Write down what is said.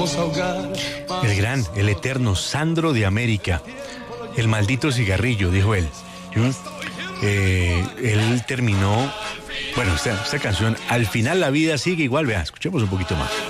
El gran, el eterno Sandro de América. El maldito cigarrillo, dijo él. Él terminó, bueno, esta canción, al final la vida sigue igual. Vea, escuchemos un poquito más.